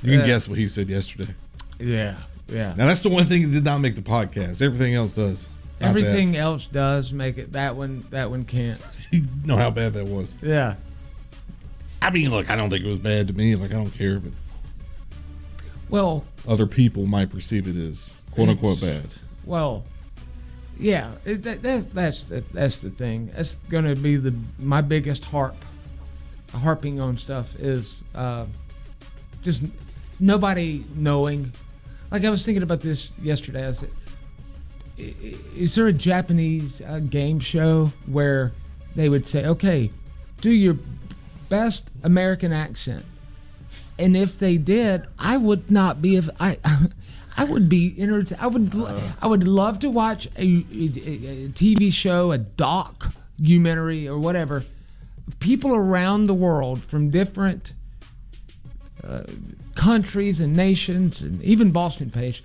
You can guess what he said yesterday. Yeah. Now that's the one thing that did not make the podcast. Everything else does. Everything else does make it. That one can't. You know how bad that was. Yeah. I mean, look, I don't think it was bad to me. Like, I don't care, but well, other people might perceive it as quote unquote bad. Well, yeah, that's the thing. That's going to be my biggest harping on stuff is just nobody knowing. Like I was thinking about this yesterday. I said, is there a Japanese game show where they would say, okay, do your best American accent? And if they did, I would not be. I would be entertained. I would love to watch a TV show, a documentary, or whatever. People around the world from different countries and nations, and even Boston Page,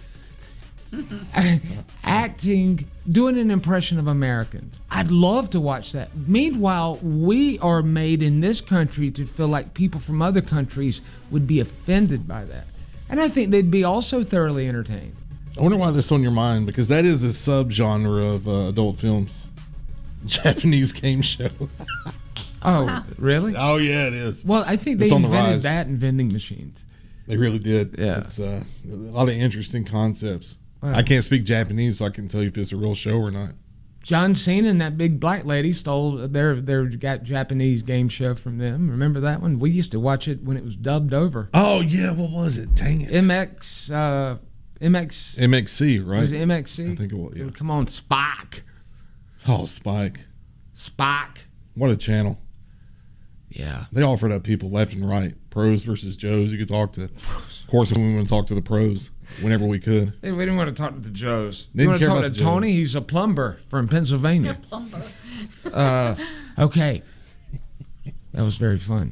doing an impression of Americans. I'd love to watch that. Meanwhile, we are made in this country to feel like people from other countries would be offended by that. And I think they'd be also thoroughly entertained. I wonder why that's on your mind, because that is a subgenre of adult films. Japanese game show. Oh, really? Oh, yeah, it is. Well, I think they invented that in vending machines. They really did. Yeah. It's a lot of interesting concepts. Wow. I can't speak Japanese, so I can tell you if it's a real show or not. John Cena and that big black lady stole their Japanese game show from them. Remember that one? We used to watch it when it was dubbed over. Oh, yeah. What was it? Dang it. MXC, right? Was it MXC? I think it was, yeah. Come on, Spike. Oh, Spike. What a channel. Yeah. They offered up people left and right. Pros versus Joes. You could talk to. Of course, we want to talk to the pros whenever we could. We didn't want to talk to the Joes. We Didn't want to care talk about to the Tony. Joes. He's a plumber from Pennsylvania. Okay. That was very fun.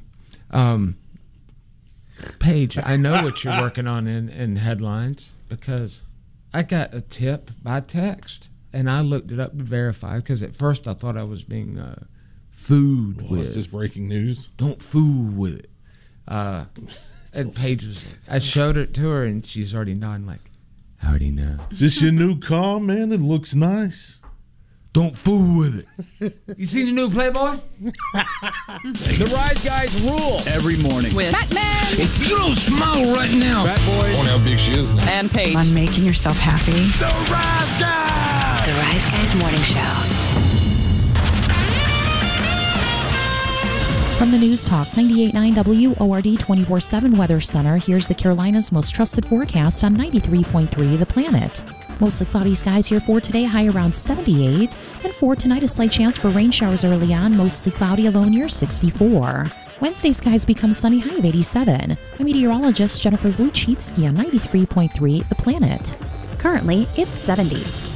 Paige, I know what you're working on in headlines because I got a tip by text and I looked it up to verify because at first I thought I was being fooled with. Is this breaking news? Don't fool with it. And Paige I showed it to her and she's already nodding like, I already know. Is this your new car, man? It looks nice. Don't fool with it. You seen the new Playboy? The Rise Guys rule every morning. With Batman If you don't smile right now. Fat Boy. I wonder how big she is now. and Paige. On making yourself happy. The Rise Guys. The Rise Guys Morning Show. From the News Talk 98.9 WORD 24/7 Weather Center, here's the Carolina's most trusted forecast on 93.3 The Planet. Mostly cloudy skies here for today, high around 78. And for tonight, a slight chance for rain showers early on, mostly cloudy, a low near 64. Wednesday skies become sunny, high of 87. I'm meteorologist Jennifer Wojcicki on 93.3 The Planet. Currently, it's 70.